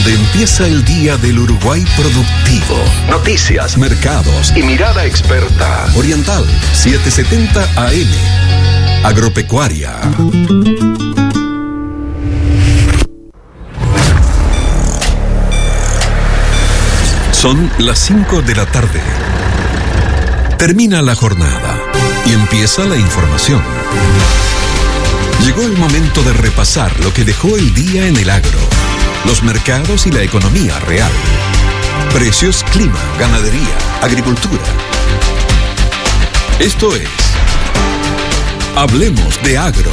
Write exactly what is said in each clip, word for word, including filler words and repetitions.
donde empieza el día del Uruguay productivo. Noticias, mercados y mirada experta. Oriental setecientos setenta A M. Agropecuaria. Son las cinco de la tarde. Termina la jornada y empieza la información. Llegó el momento de repasar lo que dejó el día en el agro, los mercados y la economía real. Precios, clima, ganadería, agricultura. Esto es Hablemos de Agro.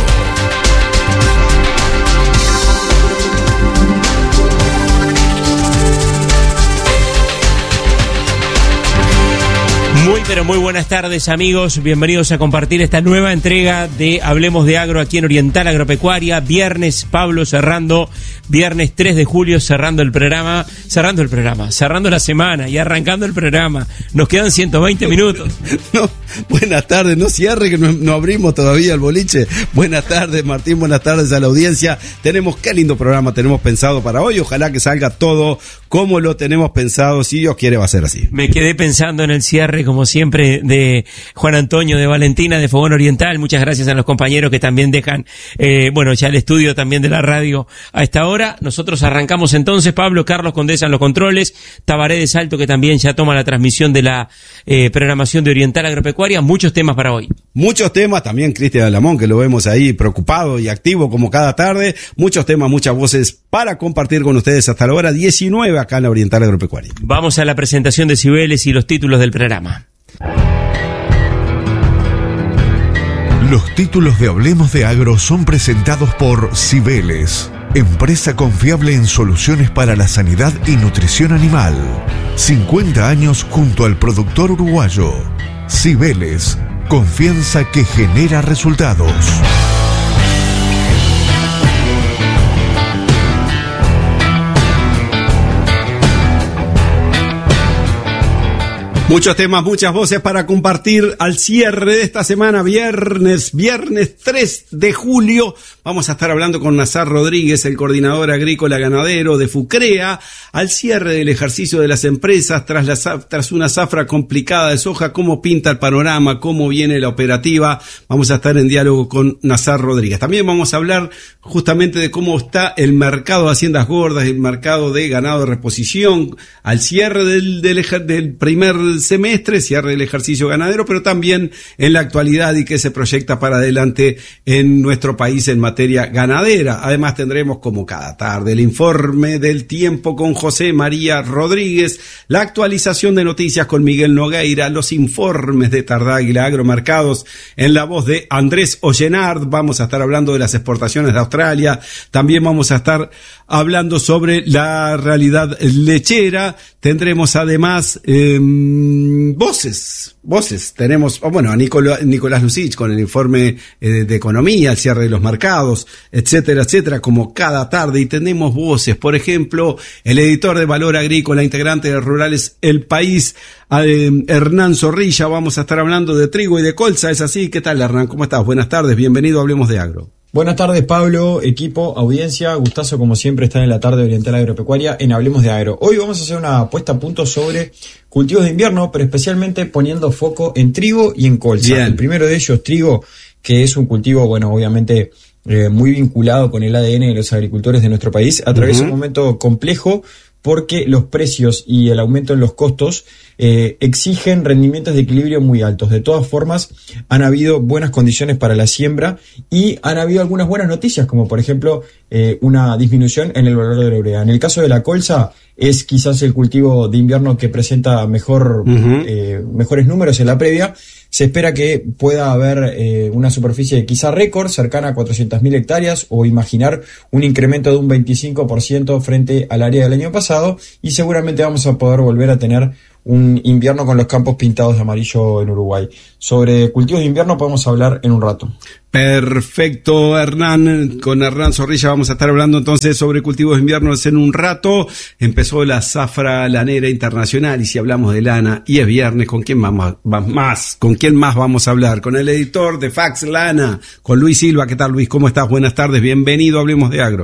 Muy pero muy buenas tardes, amigos, bienvenidos a compartir esta nueva entrega de Hablemos de Agro aquí en Oriental Agropecuaria. Viernes, Pablo cerrando, viernes tres de julio cerrando el programa, cerrando el programa, cerrando la semana y arrancando el programa. Nos quedan ciento veinte minutos. No, buenas tardes, no cierre que no, no abrimos todavía el boliche. Buenas tardes, Martín, buenas tardes a la audiencia. Tenemos, qué lindo programa tenemos pensado para hoy, ojalá que salga todo como lo tenemos pensado, si Dios quiere va a ser así. Me quedé pensando en el cierre, como siempre, de Juan Antonio, de Valentina, de Fogón Oriental. Muchas gracias a los compañeros que también dejan, eh, bueno, ya el estudio también de la radio a esta hora. Nosotros arrancamos entonces, Pablo, Carlos Condesa en los controles, Tabaré de Salto que también ya toma la transmisión de la eh, programación de Oriental Agropecuaria. Muchos temas para hoy. Muchos temas, también Cristian Alamón, que lo vemos ahí preocupado y activo como cada tarde. Muchos temas, muchas voces para compartir con ustedes hasta la hora diecinueve acá en la Oriental Agropecuaria. Vamos a la presentación de Cibeles y los títulos del programa. Los títulos de Hablemos de Agro son presentados por Cibeles, empresa confiable en soluciones para la sanidad y nutrición animal. cincuenta años junto al productor uruguayo. Cibeles, confianza que genera resultados. Muchos temas, muchas voces para compartir al cierre de esta semana, viernes, viernes tres de julio. Vamos a estar hablando con Nazar Rodríguez, el coordinador agrícola ganadero de FUCREA, al cierre del ejercicio de las empresas tras, la, tras una zafra complicada de soja, cómo pinta el panorama, cómo viene la operativa. Vamos a estar en diálogo con Nazar Rodríguez. También vamos a hablar justamente de cómo está el mercado de haciendas gordas, el mercado de ganado de reposición, al cierre del, del, del primer semestre, cierre del ejercicio ganadero, pero también en la actualidad y que se proyecta para adelante en nuestro país en materia ganadera. Además tendremos, como cada tarde, el informe del tiempo con José María Rodríguez, la actualización de noticias con Miguel Nogueira, los informes de Tardáguila Agromercados en la voz de Andrés Ollenard. Vamos a estar hablando de las exportaciones de Australia, también vamos a estar hablando sobre la realidad lechera. Tendremos además eh, voces, voces. Tenemos, oh, bueno, a Nicolás, Nicolás Lucich con el informe eh, de economía, el cierre de los mercados, etcétera, etcétera, como cada tarde. Y tenemos voces, por ejemplo, el editor de Valor Agrícola, integrante de Rurales El País, eh, Hernán Zorrilla. Vamos a estar hablando de trigo y de colza, ¿es así? ¿Qué tal, Hernán? ¿Cómo estás? Buenas tardes, bienvenido a Hablemos de Agro. Buenas tardes, Pablo, equipo, audiencia, gustazo como siempre estar en la tarde Oriental Agropecuaria en Hablemos de Agro. Hoy vamos a hacer una puesta a punto sobre cultivos de invierno, pero especialmente poniendo foco en trigo y en colza. Bien. El primero de ellos, trigo, que es un cultivo, bueno, obviamente eh, muy vinculado con el A D N de los agricultores de nuestro país, atraviesa uh-huh. un momento complejo porque los precios y el aumento en los costos eh, exigen rendimientos de equilibrio muy altos. De todas formas, han habido buenas condiciones para la siembra y han habido algunas buenas noticias, como por ejemplo eh, una disminución en el valor de la urea. En el caso de la colza, es quizás el cultivo de invierno que presenta mejor uh-huh. eh, mejores números en la previa. Se espera que pueda haber eh, una superficie quizá récord, cercana a cuatrocientas mil hectáreas, o imaginar un incremento de un veinticinco por ciento frente al área del año pasado, y seguramente vamos a poder volver a tener un invierno con los campos pintados de amarillo en Uruguay. Sobre cultivos de invierno podemos hablar en un rato. Perfecto, Hernán. Con Hernán Zorrilla vamos a estar hablando entonces sobre cultivos de invierno en un rato. Empezó la zafra lanera internacional y si hablamos de lana y es viernes, ¿con quién vamos más? ¿Con quién más vamos a hablar? Con el editor de Fax Lana, con Luis Silva. ¿Qué tal, Luis? ¿Cómo estás? Buenas tardes, bienvenido a Hablemos de Agro.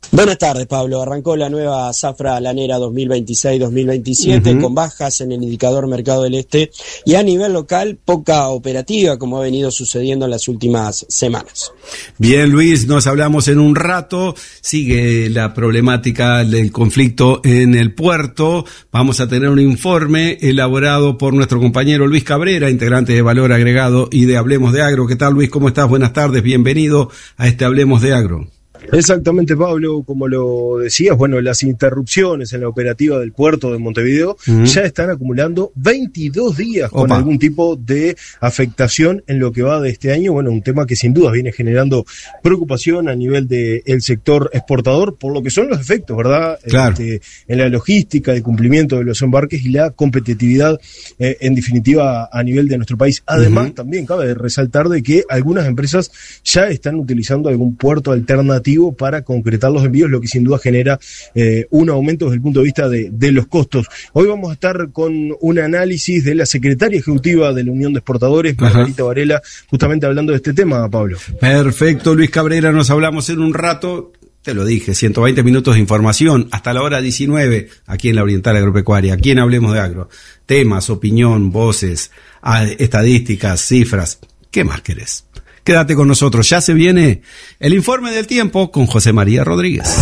Buenas tardes, Pablo. Arrancó la nueva zafra lanera dos mil veintiséis dos mil veintisiete uh-huh. con bajas en el indicador Mercado del Este y a nivel local poca operativa, como ha venido sucediendo en las últimas semanas. Bien, Luis, nos hablamos en un rato. Sigue la problemática del conflicto en el puerto. Vamos a tener un informe elaborado por nuestro compañero Luis Cabrera, integrante de Valor Agregado y de Hablemos de Agro. ¿Qué tal, Luis? ¿Cómo estás? Buenas tardes. Bienvenido a este Hablemos de Agro. Exactamente, Pablo, como lo decías, bueno, las interrupciones en la operativa del puerto de Montevideo uh-huh. ya están acumulando veintidós días Opa. con algún tipo de afectación en lo que va de este año. Bueno, un tema que sin duda viene generando preocupación a nivel del sector exportador por lo que son los efectos, ¿verdad? Claro. Este, en la logística, el cumplimiento de los embarques y la competitividad, eh, en definitiva, a nivel de nuestro país. Además, uh-huh. también cabe resaltar de que algunas empresas ya están utilizando algún puerto alternativo para concretar los envíos, lo que sin duda genera eh, un aumento desde el punto de vista de, de los costos. Hoy vamos a estar con un análisis de la secretaria ejecutiva de la Unión de Exportadores, Margarita Varela, justamente hablando de este tema, Pablo. Perfecto, Luis Cabrera, nos hablamos en un rato. Te lo dije, ciento veinte minutos de información hasta la hora diecinueve aquí en la Oriental Agropecuaria, aquí en Hablemos de Agro. Temas, opinión, voces, estadísticas, cifras. ¿Qué más querés? Quédate con nosotros, ya se viene el informe del tiempo con José María Rodríguez.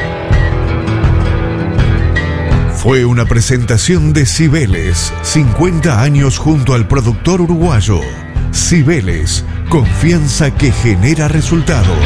Fue una presentación de Cibeles, cincuenta años junto al productor uruguayo. Cibeles, confianza que genera resultados.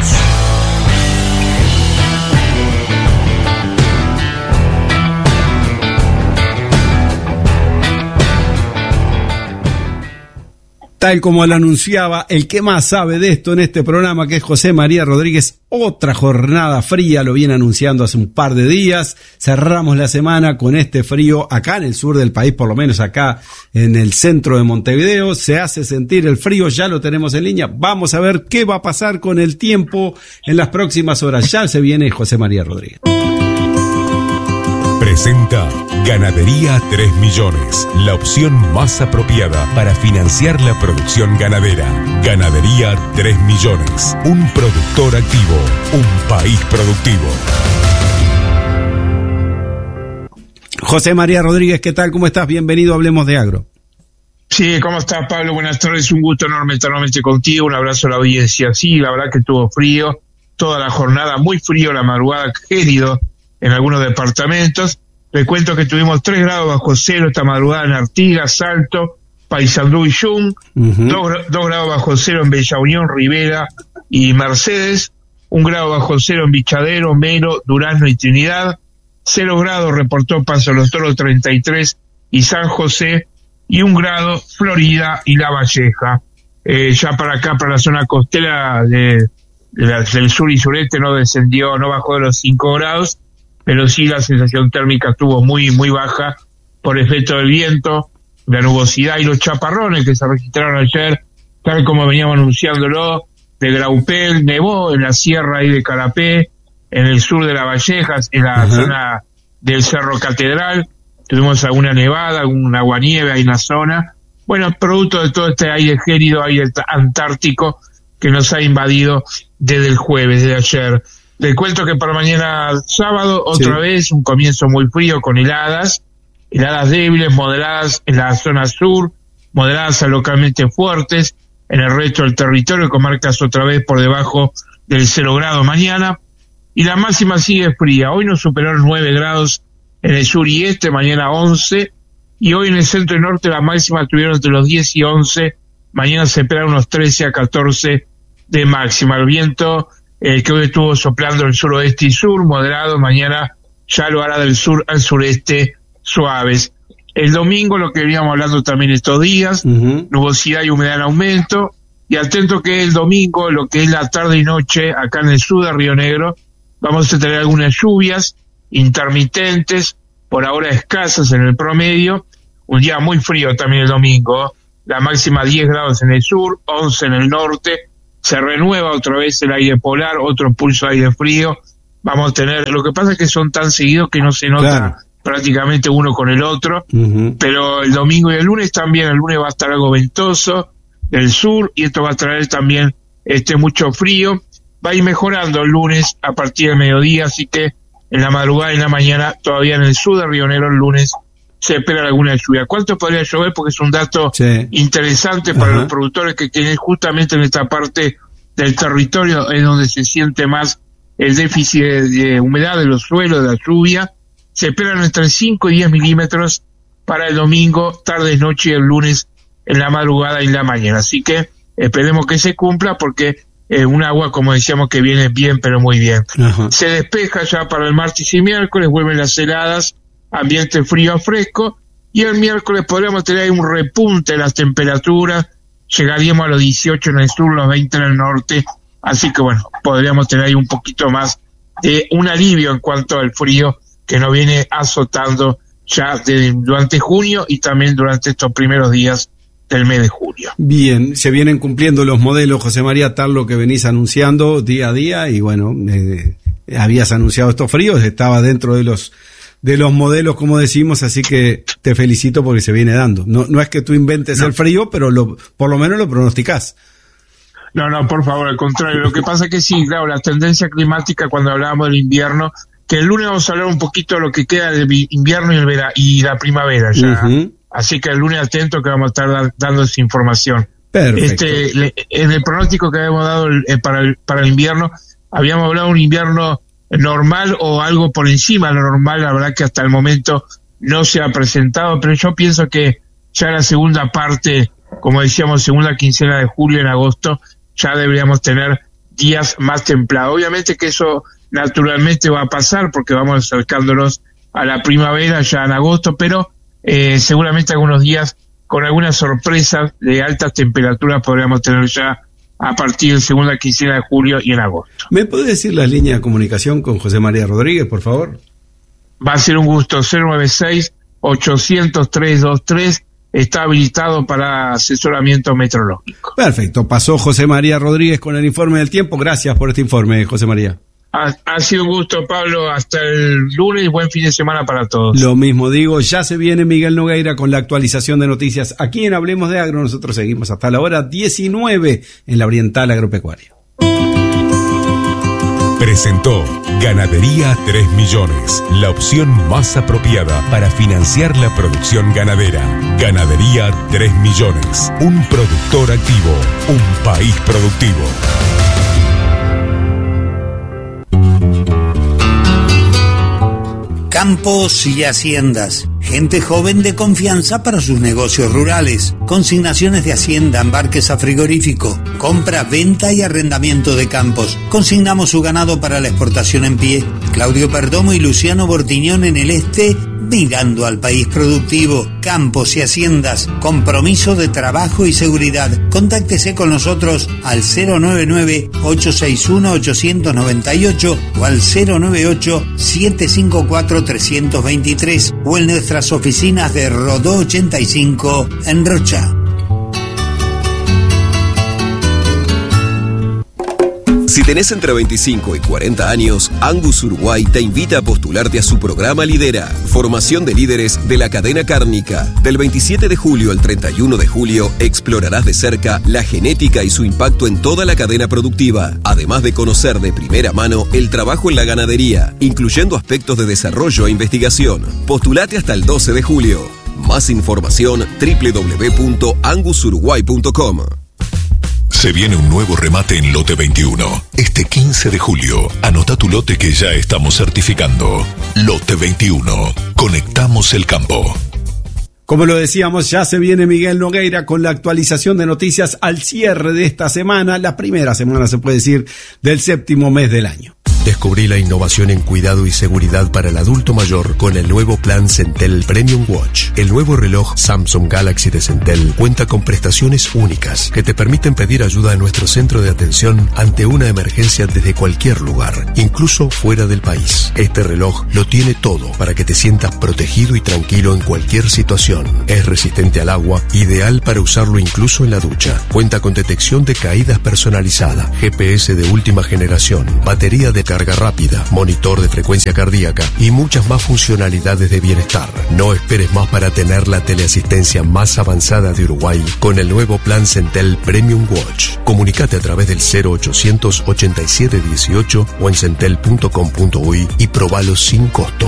Tal como lo anunciaba el que más sabe de esto en este programa, que es José María Rodríguez, otra jornada fría, lo viene anunciando hace un par de días. Cerramos la semana con este frío acá en el sur del país, por lo menos acá en el centro de Montevideo. Se hace sentir el frío, ya lo tenemos en línea. Vamos a ver qué va a pasar con el tiempo en las próximas horas. Ya se viene José María Rodríguez. Presenta Ganadería tres millones, la opción más apropiada para financiar la producción ganadera. Ganadería tres millones, un productor activo, un país productivo. José María Rodríguez, ¿qué tal? ¿Cómo estás? Bienvenido a Hablemos de Agro. Sí, ¿cómo estás, Pablo? Buenas tardes, un gusto enorme estar nuevamente contigo, un abrazo a la audiencia. Sí, la verdad que estuvo frío, toda la jornada, muy frío, la madrugada, gélido en algunos departamentos. Les cuento que tuvimos tres grados bajo cero esta madrugada en Artigas, Salto, Paysandú y Yung, uh-huh. dos grados bajo cero en Bella Unión, Rivera y Mercedes, un grado bajo cero en Bichadero, Melo, Durazno y Trinidad, cero grados reportó Paso de los Toros treinta y tres y San José, y un grado Florida y La Valleja. Eh, ya para acá, para la zona costera de, de la, del sur y sureste, no descendió, no bajó de los cinco grados, pero sí la sensación térmica estuvo muy, muy baja por efecto del viento, la nubosidad y los chaparrones que se registraron ayer, tal como veníamos anunciándolo, de Graupel, nevó en la sierra ahí de Carapé, en el sur de La Vallejas, en la uh-huh. zona del Cerro Catedral, tuvimos alguna nevada, algún aguanieve ahí en la zona. Bueno, producto de todo este aire gélido, aire antártico que nos ha invadido desde el jueves, desde ayer. Les cuento que para mañana sábado, otra sí. vez, un comienzo muy frío con heladas, heladas débiles, moderadas en la zona sur, moderadas a localmente fuertes, en el resto del territorio, con marcas otra vez por debajo del cero grado mañana, y la máxima sigue fría. Hoy nos superó los nueve grados en el sur y este, mañana once, y hoy en el centro y norte las máximas estuvieron entre los diez y once, mañana se esperan unos trece a catorce de máxima. El viento eh, que hoy estuvo soplando el suroeste y sur, moderado, mañana ya lo hará del sur al sureste, suaves. El domingo, lo que veníamos hablando también estos días, uh-huh. nubosidad y humedad en aumento, y atento que el domingo, lo que es la tarde y noche, acá en el sur de Río Negro, vamos a tener algunas lluvias intermitentes, por ahora escasas en el promedio, un día muy frío también el domingo, la máxima diez grados en el sur, once en el norte, se renueva otra vez el aire polar, otro pulso de aire frío, vamos a tener, lo que pasa es que son tan seguidos que no se nota claro. prácticamente uno con el otro, uh-huh. pero el domingo y el lunes también, el lunes va a estar algo ventoso del sur, y esto va a traer también este mucho frío, va a ir mejorando el lunes a partir del mediodía, así que en la madrugada y en la mañana, todavía en el sur de Río Negro el lunes, se espera alguna lluvia. ¿Cuánto podría llover? Porque es un dato sí. interesante para Ajá. los productores que tienen justamente en esta parte del territorio, es donde se siente más el déficit de, de humedad de los suelos, de la lluvia. Se esperan entre cinco y diez milímetros para el domingo, tarde, noche y el lunes en la madrugada y en la mañana. Así que esperemos que se cumpla porque eh, un agua, como decíamos, que viene bien, pero muy bien. Ajá. Se despeja ya para el martes y miércoles, vuelven las heladas, ambiente frío a fresco, y el miércoles podríamos tener un repunte de las temperaturas, llegaríamos a los dieciocho en el sur, los veinte en el norte, así que bueno, podríamos tener ahí un poquito más de un alivio en cuanto al frío que nos viene azotando ya de, durante junio y también durante estos primeros días del mes de julio. Bien, se vienen cumpliendo los modelos, José María, tal lo que venís anunciando día a día, y bueno, eh, habías anunciado estos fríos, estaba dentro de los de los modelos, como decimos, así que te felicito porque se viene dando. No, no es que tú inventes no. el frío, pero lo, por lo menos lo pronosticás. No, no, por favor, al contrario. Lo que pasa es que sí, claro, la tendencia climática cuando hablábamos del invierno, que el lunes vamos a hablar un poquito de lo que queda del invierno y el vera, y la primavera ya. Uh-huh. Así que el lunes atento que vamos a estar da, dando esa información. Perfecto. Este, le, en el pronóstico que habíamos dado el, eh, para, el, para el invierno, habíamos hablado de un invierno normal o algo por encima de lo normal. La verdad que hasta el momento no se ha presentado, pero yo pienso que ya la segunda parte, como decíamos, segunda quincena de julio, en agosto, ya deberíamos tener días más templados. Obviamente que eso naturalmente va a pasar porque vamos acercándonos a la primavera ya en agosto, pero eh, seguramente algunos días con algunas sorpresas de altas temperaturas podríamos tener ya a partir de segunda quincena de julio y en agosto. ¿Me puede decir la línea de comunicación con José María Rodríguez, por favor? Va a ser un gusto. Cero nueve seis, ochocientos, trescientos veintitrés está habilitado para asesoramiento meteorológico. Perfecto. Pasó José María Rodríguez con el informe del tiempo. Gracias por este informe, José María. Ha, ha sido un gusto, Pablo. Hasta el lunes y buen fin de semana para todos. Lo mismo digo. Ya se viene Miguel Nogueira con la actualización de noticias aquí en Hablemos de Agro. Nosotros seguimos hasta la hora diecinueve en la Oriental Agropecuaria. Presentó Ganadería tres millones, la opción más apropiada para financiar la producción ganadera. Ganadería tres millones, un productor activo, un país productivo. Campos y haciendas. Gente joven de confianza para sus negocios rurales. Consignaciones de hacienda, embarques a frigorífico. Compra, venta y arrendamiento de campos. Consignamos su ganado para la exportación en pie. Claudio Perdomo y Luciano Bortiñón en el este, mirando al país productivo. Campos y haciendas. Compromiso de trabajo y seguridad. Contáctese con nosotros al cero nueve nueve, ocho seis uno, ocho nueve ocho o al cero nueve ocho, siete cinco cuatro, tres dos tres o en nuestras oficinas de Rodó ochenta y cinco en Rocha. Si tenés entre veinticinco y cuarenta años, Angus Uruguay te invita a postularte a su programa Lidera, formación de líderes de la cadena cárnica. Del veintisiete de julio al treinta y uno de julio, explorarás de cerca la genética y su impacto en toda la cadena productiva, además de conocer de primera mano el trabajo en la ganadería, incluyendo aspectos de desarrollo e investigación. Postulate hasta el doce de julio. Más información doble u doble u doble u punto angus uruguay punto com. Se viene un nuevo remate en Lote veintiuno. Este quince de julio, anota tu lote que ya estamos certificando. Lote veintiuno. Conectamos el campo. Como lo decíamos, ya se viene Miguel Nogueira con la actualización de noticias al cierre de esta semana, la primera semana, se puede decir, del séptimo mes del año. Descubrí la innovación en cuidado y seguridad para el adulto mayor con el nuevo plan Centel Premium Watch. El nuevo reloj Samsung Galaxy de Centel cuenta con prestaciones únicas que te permiten pedir ayuda a nuestro centro de atención ante una emergencia desde cualquier lugar, incluso fuera del país. Este reloj lo tiene todo para que te sientas protegido y tranquilo en cualquier situación. Es resistente al agua, ideal para usarlo incluso en la ducha. Cuenta con detección de caídas personalizada, G P S de última generación, batería de carga carga rápida, monitor de frecuencia cardíaca y muchas más funcionalidades de bienestar. No esperes más para tener la teleasistencia más avanzada de Uruguay con el nuevo plan Centel Premium Watch. Comunicate a través del cero ochocientos ochenta y siete dieciocho o en centel punto com punto uy y probalo sin costo.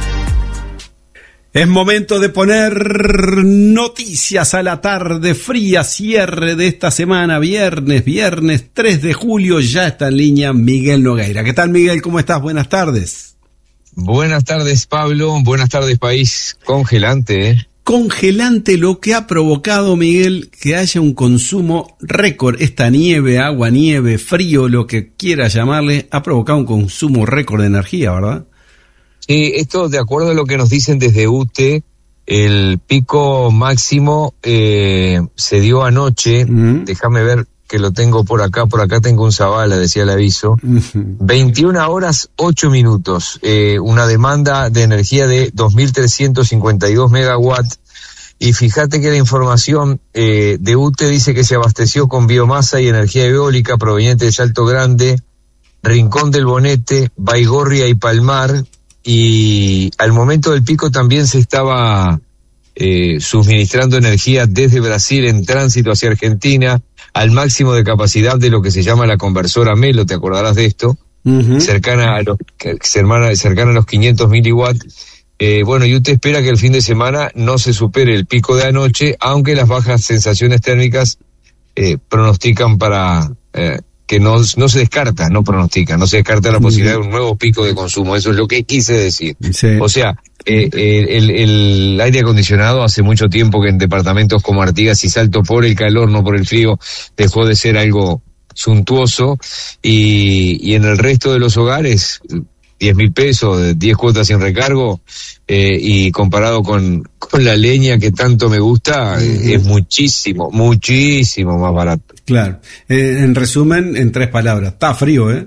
Es momento de poner noticias a la tarde fría, cierre de esta semana, viernes, viernes tres de julio, ya está en línea Miguel Nogueira. ¿Qué tal, Miguel? ¿Cómo estás? Buenas tardes. Buenas tardes, Pablo. Buenas tardes, país. Congelante, ¿eh? Congelante lo que ha provocado, Miguel, que haya un consumo récord. Esta nieve, agua, nieve, frío, lo que quiera llamarle, ha provocado un consumo récord de energía, ¿verdad? Sí, esto de acuerdo a lo que nos dicen desde U T E, el pico máximo eh, se dio anoche, uh-huh. Déjame ver que lo tengo por acá, por acá tengo un Zavala, decía el aviso, uh-huh. veintiuna horas ocho minutos, eh, una demanda de energía de dos mil trescientos cincuenta y dos megawatts, y fíjate que la información eh, de U T E dice que se abasteció con biomasa y energía eólica proveniente de Salto Grande, Rincón del Bonete, Baigorria y Palmar, y al momento del pico también se estaba eh, suministrando energía desde Brasil en tránsito hacia Argentina al máximo de capacidad de lo que se llama la conversora Melo, te acordarás de esto, uh-huh. cercana a los cercana a los quinientos miliwatts. Eh, bueno, y usted espera que el fin de semana no se supere el pico de anoche, aunque las bajas sensaciones térmicas eh, pronostican para eh, que no, no se descarta, no pronostica, no se descarta la posibilidad de un nuevo pico de consumo. Eso es lo que quise decir. Sí. O sea, eh, el, el aire acondicionado hace mucho tiempo que en departamentos como Artigas y Salto, por el calor, no por el frío, dejó de ser algo suntuoso, y, y en el resto de los hogares, diez mil pesos, diez cuotas sin recargo, eh, y comparado con, con la leña que tanto me gusta, uh-huh. eh, es muchísimo, muchísimo más barato. Claro. Eh, en resumen, en tres palabras, está frío, ¿eh?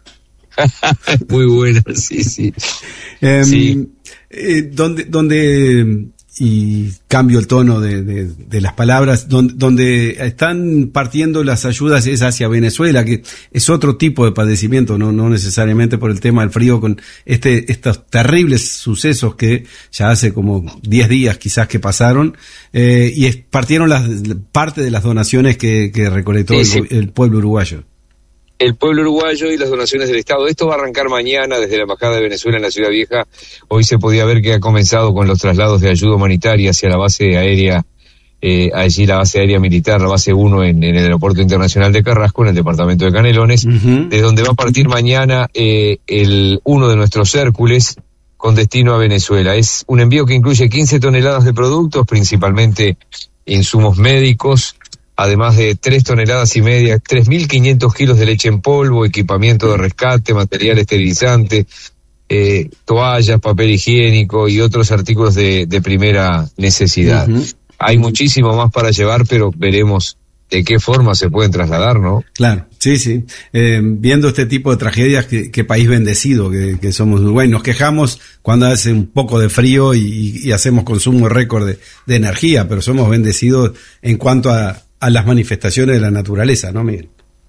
Muy bueno, sí, sí. Eh, sí. Eh, donde, donde, y cambio el tono de, de, de las palabras, donde, donde están partiendo las ayudas es hacia Venezuela, que es otro tipo de padecimiento, no, no necesariamente por el tema del frío, con este, estos terribles sucesos que ya hace como diez días quizás que pasaron, eh, y es, partieron las, parte de las donaciones que, que recolectó sí, sí. El, el pueblo uruguayo. El pueblo uruguayo y las donaciones del Estado. Esto va a arrancar mañana desde la Embajada de Venezuela en la Ciudad Vieja. Hoy se podía ver que ha comenzado con los traslados de ayuda humanitaria hacia la base aérea, eh, allí la base aérea militar, la base uno en, en el Aeropuerto Internacional de Carrasco, en el departamento de Canelones, uh-huh. de donde va a partir mañana eh, el uno de nuestros Hércules con destino a Venezuela. Es un envío que incluye quince toneladas de productos, principalmente insumos médicos, además de tres toneladas y media, tres mil quinientos kilos de leche en polvo, equipamiento de rescate, material esterilizante, eh, toallas, papel higiénico y otros artículos de, de primera necesidad. Uh-huh. Hay muchísimo más para llevar, pero veremos de qué forma se pueden trasladar, ¿no? Claro, sí, sí. Eh, viendo este tipo de tragedias, qué, qué país bendecido que, que somos Uruguay. Nos quejamos cuando hace un poco de frío y, y hacemos consumo récord de, de energía, pero somos bendecidos en cuanto a a las manifestaciones de la naturaleza, ¿no, Miguel?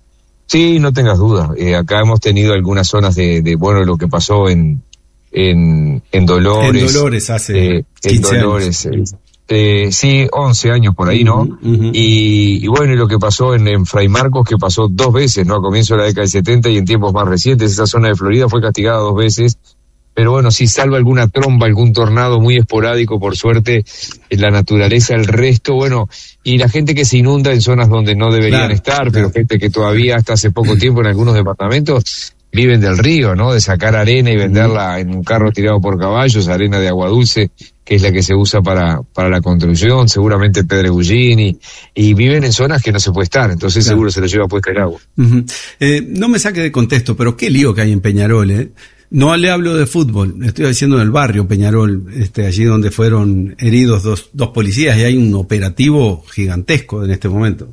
Sí, no tengas duda. Eh, acá hemos tenido algunas zonas de, de bueno, lo que pasó en en, en Dolores. En Dolores hace eh, en Dolores. Años. Eh, sí, once años por ahí, ¿no? Uh-huh, uh-huh. Y, y bueno, y lo que pasó en, en Fray Marcos, que pasó dos veces, ¿no? A comienzo de la década del setenta y en tiempos más recientes, esa zona de Florida fue castigada dos veces. Pero bueno, si salva alguna tromba, algún tornado muy esporádico, por suerte, en la naturaleza, el resto, bueno, y la gente que se inunda en zonas donde no deberían claro, estar, claro. pero gente que todavía hasta hace poco tiempo en algunos departamentos viven del río, ¿no? De sacar arena y venderla en un carro tirado por caballos, arena de agua dulce, que es la que se usa para para la construcción, seguramente Pedregullín, y, y viven en zonas que no se puede estar, entonces claro. seguro se lo lleva puesta el agua. Uh-huh. Eh, no me saque de contexto, pero qué lío que hay en Peñarol, ¿eh? No le hablo de fútbol, estoy diciendo en el barrio Peñarol, este, allí donde fueron heridos dos, dos policías, y hay un operativo gigantesco en este momento.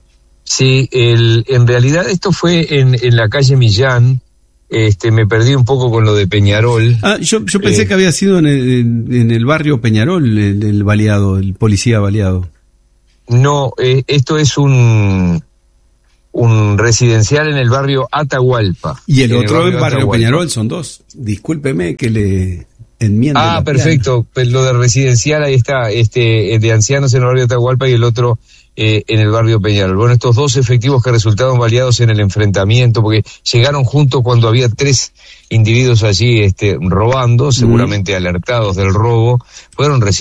Sí, el, en realidad esto fue en, en la calle Millán. Este, me perdí un poco con lo de Peñarol. Ah, yo, yo pensé eh, que había sido en el, en, en el barrio Peñarol el, el baleado, el policía baleado. No, eh, esto es un un residencial en el barrio Atahualpa. Y el en otro el en Barrio Atahualpa. Peñarol, son dos. Discúlpeme que le enmiende. Ah, la perfecto. Pues lo de residencial, ahí está, este, de ancianos en el barrio Atahualpa y el otro eh, en el barrio Peñarol. Bueno, estos dos efectivos que resultaron baleados en el enfrentamiento, porque llegaron juntos cuando había tres individuos allí este, robando, seguramente mm. alertados del robo, fueron recibidos